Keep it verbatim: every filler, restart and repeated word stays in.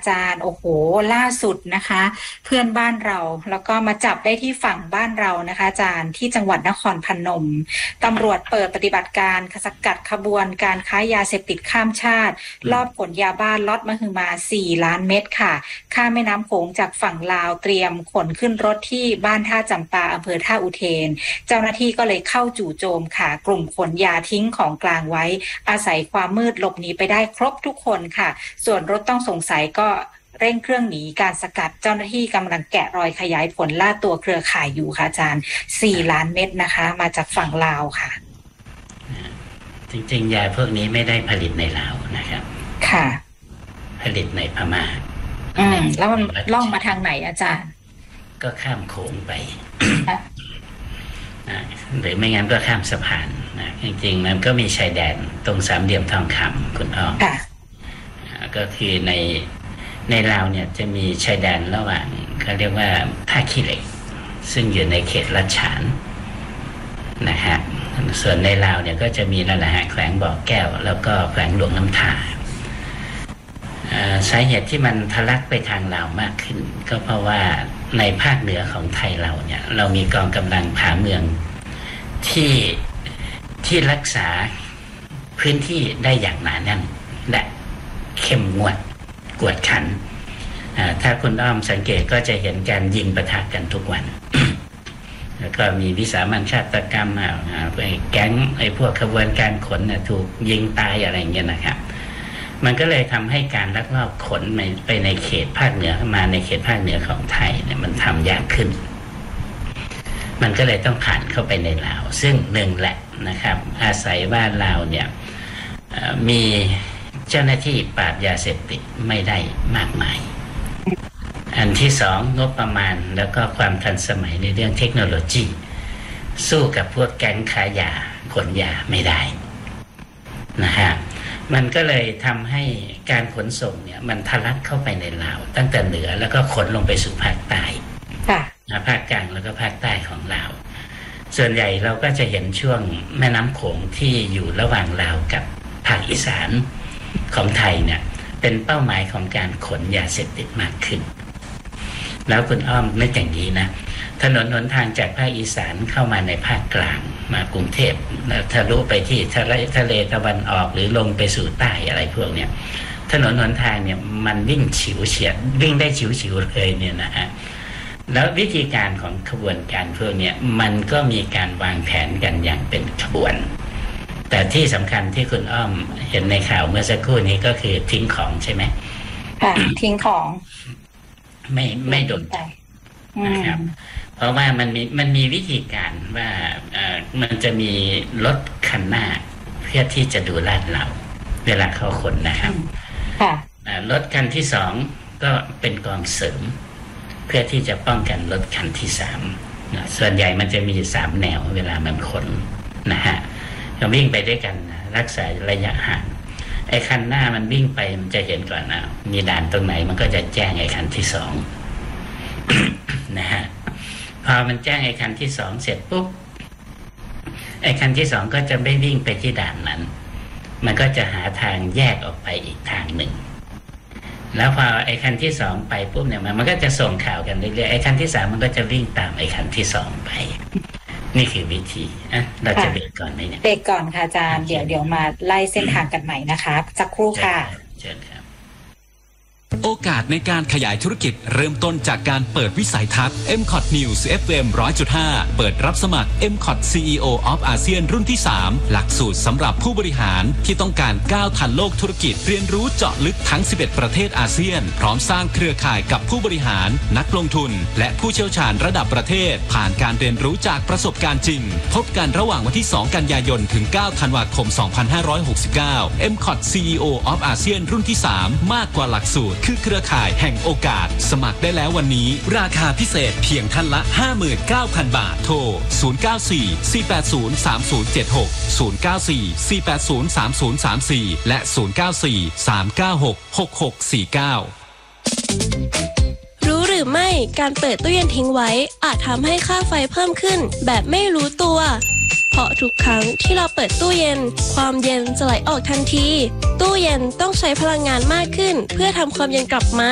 จารย์โอ้โหล่าสุดนะคะเพื่อนบ้านเราแล้วก็มาจับได้ที่ฝั่งบ้านเรานะคะอาจารย์ที่จังหวัดนครพนมตำรวจเปิดปฏิบัติการสกัดขบวนการค้ายาเสพติดข้ามชาติลอบขนยาบ้าล็อตมหึมาสี่ล้านเม็ดค่ะข้ามแม่น้ำโขงจากฝั่งลาวเตรียมขนขึ้นรถที่บ้านท่าจำปาอำเภอท่าอุเทนเจ้าหน้าที่ก็เลยเข้าจู่โจมค่ะกลุ่มขนยาทิ้งของกลางไว้อาศัยความมืดหลบหนีไปได้ครบทุกคนค่ะส่วนรถต้องสงสัยก็เร่งเครื่องหนีการสกัดเจ้าหน้าที่กำลังแกะรอยขยายผลล่าตัวเครือข่ายอยู่ค่ะอาจารย์สี่ล้านเม็ดนะคะมาจากฝั่งลาวค่ะจริงๆยาพวกนี้ไม่ได้ผลิตในลาวนะครับค่ะผลิตในพม่าอืมแล้วมันล่องมาทางไหนอาจารย์ก็ข้ามโขงไปหรือไม่งั้นก็ข้ามสะพานนะจริงๆมันก็มีชายแดนตรงสามเหลี่ยมทองคำคุณอ้อมก็คือในในลาวเนี่ยจะมีชายแดนระหว่างเขาเรียกว่าท่าขี้เหล็กซึ่งอยู่ในเขตลัดฉานนะฮะส่วนในลาวเนี่ยก็จะมีนั่นแหละฮะแขวงบ่อแก้วแล้วก็แขวงหลวงน้ำทาสาเหตุที่มันทะลักไปทางลาวมากขึ้นก็เพราะว่าในภาคเหนือของไทยเราเนี่ยเรามีกองกำลังผาเมืองที่ที่รักษาพื้นที่ได้อย่างหนาแน่นและเข้มงวดกวดขันถ้าคุณอ้อมสังเกตก็จะเห็นการยิงปะทะกันทุกวัน แล้วก็มีวิสามัญฆาตกรรมไอ้แก๊งไอ้พวกขบวนการขนน่ะถูกยิงตายอะไรเงี้ยนะครับมันก็เลยทำให้การลักลอบขนไปในเขตภาคเหนือมาในเขตภาคเหนือของไทยเนี่ยมันทำยากขึ้นมันก็เลยต้องผ่านเข้าไปในลาวซึ่งหนึ่งแหละนะครับอาศัยว่าลาวเนี่ยมีเจ้าหน้าที่ปราบยาเสพติดไม่ได้มากมายอันที่สองงบประมาณแล้วก็ความทันสมัยในเรื่องเทคโนโลยีสู้กับพวกแก๊งค้ายาขนยาไม่ได้นะฮะมันก็เลยทำให้การขนส่งเนี่ยมันทะลักเข้าไปในลาวตั้งแต่เหนือแล้วก็ขนลงไปสู่ภาคใต้ภาคกลางแล้วก็ภาคใต้ของลาวส่วนใหญ่เราก็จะเห็นช่วงแม่น้ำโขงที่อยู่ระหว่างลาวกับภาคอีสานของไทยเนี่ยเป็นเป้าหมายของการขนยาเสพติดมากขึ้นแล้วคุณอ้อมนึกอย่างนี้นะถนนหนทางจากภาคอีสานเข้ามาในภาคกลางมากรุงเทพแล้วทะลุไปที่ทะเลทะเลตะวันออกหรือลงไปสู่ใต้อะไรพวกเนี้ยถนนหนทางเนี่ยมันวิ่งฉิวเฉียดวิ่งได้ฉิวฉิวเลยเนี่ยนะฮะแล้ววิธีการของขบวนการพวกเนี้ยมันก็มีการวางแผนกันอย่างเป็นขบวนแต่ที่สำคัญที่คุณอ้อมเห็นในข่าวเมื่อสักครู่นี้ก็คือทิ้งของใช่ไหมค่ะทิ้งของไม่ไม่โดนจับนะครับเพราะว่ามันมีมันมีวิธีการว่าเอ่อมันจะมีรถคันหน้าเพื่อที่จะดูลาดเหลาเวลาเข้าคนนะครับค่ะรถคันที่สองก็เป็นกองเสริมเพื่อที่จะป้องกันรถคันที่สามส่วนใหญ่มันจะมีสามแนวเวลามันขนนะฮะก็วิ่งไปด้วยกันรักษาระยะห่างไอ้คันหน้ามันวิ่งไปมันจะเห็นก่อนนะมีด่านตรงไหนมันก็จะแจ้งไอ้คันที่สอง นะฮะพอมันแจ้งไอ้คันที่สองเสร็จปุ๊บไอ้คันที่สองก็จะไม่วิ่งไปที่ด่านนั้นมันก็จะหาทางแยกออกไปอีกทางหนึ่งแล้วพอไอ้คันที่สองไปปุ๊บเนี่ยมันมันก็จะส่งข่าวกันเรื่อยๆไอ้คันที่สามมันก็จะวิ่งตามไอ้คันที่สองไปนี่คือวิธีอ่ะเราจะเบรกก่อนไหมเนี่ยเบรกก่อนค่ะอาจารย์เดี๋ยวเดี๋ยวมาไล่เส้นทางกันใหม่นะคะสักครู่ค่ะเชิญครับโอกาสในการขยายธุรกิจเริ่มต้นจากการเปิดวิสัยทัศน์ เอ็ม คอท News เอฟ เอ็ม หนึ่งร้อยจุดห้า เปิดรับสมัคร เอ็ม คอท ซี อี โอ of อาเซียนรุ่นที่สามหลักสูตรสำหรับผู้บริหารที่ต้องการก้าวทันโลกธุรกิจเรียนรู้เจาะลึกทั้งสิบเอ็ดประเทศอาเซียนพร้อมสร้างเครือข่ายกับผู้บริหารนักลงทุนและผู้เชี่ยวชาญระดับประเทศผ่านการเรียนรู้จากประสบการณ์จริงพบกันระหว่างวันที่สองกันยายนถึงเก้าธันวาคมสองพันห้าร้อยหกสิบเก้า เอ็ม คอท ซี อี โอ of อาเซียนรุ่นที่สามมากกว่าหลักสูตรคือเครือข่ายแห่งโอกาสสมัครได้แล้ววันนี้ราคาพิเศษเพียงท่านละ ห้าหมื่นเก้าพัน บาทโทรศูนย์ เก้า สี่ สี่ แปด ศูนย์ สาม ศูนย์ เจ็ด หก ศูนย์ เก้า สี่ สี่ แปด ศูนย์ สาม ศูนย์ สาม สี่และศูนย์ เก้า สี่ สาม เก้า หก หก หก สี่ เก้ารู้หรือไม่การเปิดตู้เย็นทิ้งไว้อาจทำให้ค่าไฟเพิ่มขึ้นแบบไม่รู้ตัวเพราะทุกครั้งที่เราเปิดตู้เย็นความเย็นจะไหลออกทันทีตู้เย็นต้องใช้พลังงานมากขึ้นเพื่อทำความเย็นกลับมา